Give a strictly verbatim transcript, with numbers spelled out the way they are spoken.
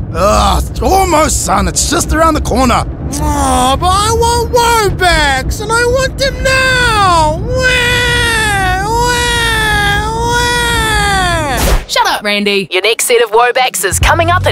Ugh, almost, son. It's just around the corner. Oh, but I want Wobacks, and I want them now! Wah, wah, wah. Shut up, Randy. Your next set of Wobacks is coming up in